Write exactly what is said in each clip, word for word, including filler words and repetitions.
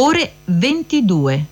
ore ventidue.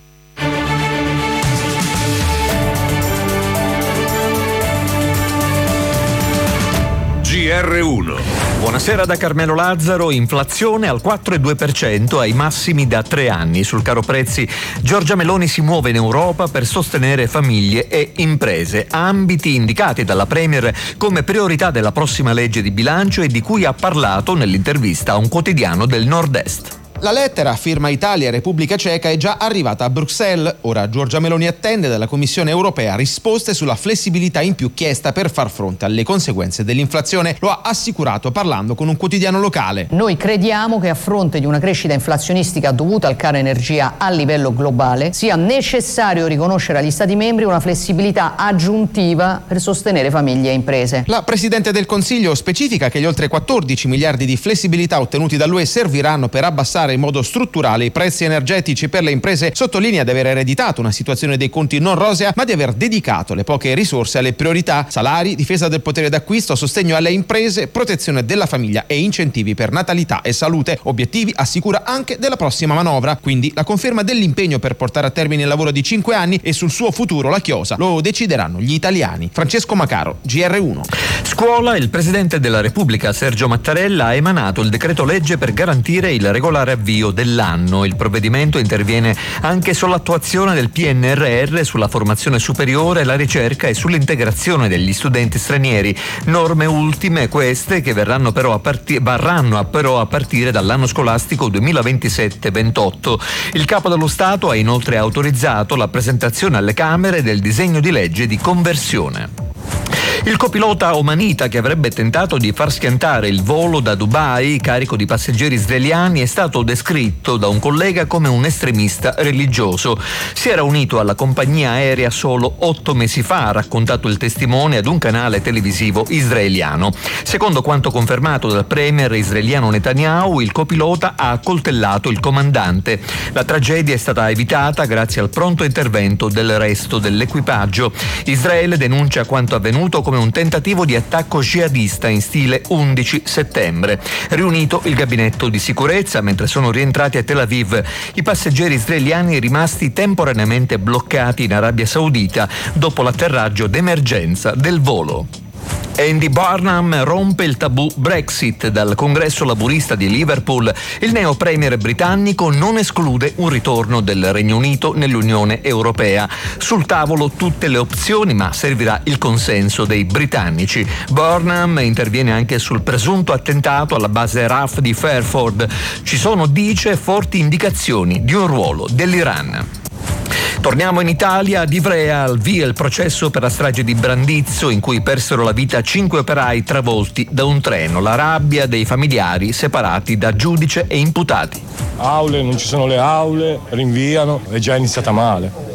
G R uno. Buonasera da Carmelo Lazzaro. Inflazione al quattro virgola due per cento, ai massimi da tre anni. Sul caro prezzi Giorgia Meloni si muove in Europa per sostenere famiglie e imprese, ambiti indicati dalla Premier come priorità della prossima legge di bilancio e di cui ha parlato nell'intervista a un quotidiano del Nord-Est. La lettera, firma Italia e Repubblica Ceca, è già arrivata a Bruxelles. Ora Giorgia Meloni attende dalla Commissione europea risposte sulla flessibilità in più chiesta per far fronte alle conseguenze dell'inflazione. Lo ha assicurato parlando con un quotidiano locale. Noi crediamo che a fronte di una crescita inflazionistica dovuta al caro energia a livello globale sia necessario riconoscere agli Stati membri una flessibilità aggiuntiva per sostenere famiglie e imprese. La Presidente del Consiglio specifica che gli oltre quattordici miliardi di flessibilità ottenuti dall'U E serviranno per abbassare in modo strutturale i prezzi energetici per le imprese. Sottolinea di aver ereditato una situazione dei conti non rosea, ma di aver dedicato le poche risorse alle priorità: salari, difesa del potere d'acquisto, sostegno alle imprese, protezione della famiglia e incentivi per natalità e salute. Obiettivi, assicura, anche della prossima manovra. Quindi la conferma dell'impegno per portare a termine il lavoro di cinque anni, e sul suo futuro la chiosa lo decideranno gli italiani. Francesco Macaro, G R uno. Scuola. Il Presidente della Repubblica Sergio Mattarella ha emanato il decreto legge per garantire il regolare avvio dell'anno. Il provvedimento interviene anche sull'attuazione del P N R R, sulla formazione superiore, la ricerca e sull'integrazione degli studenti stranieri. Norme ultime queste che verranno però a parti- varranno a però a partire dall'anno scolastico duemilaventisette ventotto. Il Capo dello Stato ha inoltre autorizzato la presentazione alle Camere del disegno di legge di conversione. Il copilota omanita che avrebbe tentato di far schiantare il volo da Dubai carico di passeggeri israeliani è stato descritto da un collega come un estremista religioso. Si era unito alla compagnia aerea solo otto mesi fa, ha raccontato il testimone ad un canale televisivo israeliano. Secondo quanto confermato dal premier israeliano Netanyahu, il copilota ha accoltellato il comandante. La tragedia è stata evitata grazie al pronto intervento del resto dell'equipaggio. Israele denuncia quanto avvenuto come un tentativo di attacco jihadista in stile undici settembre. Riunito il gabinetto di sicurezza, mentre sono rientrati a Tel Aviv i passeggeri israeliani rimasti temporaneamente bloccati in Arabia Saudita dopo l'atterraggio d'emergenza del volo. Andy Burnham rompe il tabù Brexit. Dal congresso laburista di Liverpool, il neo premier britannico non esclude un ritorno del Regno Unito nell'Unione Europea. Sul tavolo tutte le opzioni, ma servirà il consenso dei britannici. Burnham interviene anche sul presunto attentato alla base R A F di Fairford. Ci sono, dice, forti indicazioni di un ruolo dell'Iran. Torniamo in Italia. Ad Ivrea al via il processo per la strage di Brandizzo, in cui persero la vita cinque operai travolti da un treno. La rabbia dei familiari separati da giudice e imputati. Aule, non ci sono le aule, rinviano, è già iniziata male.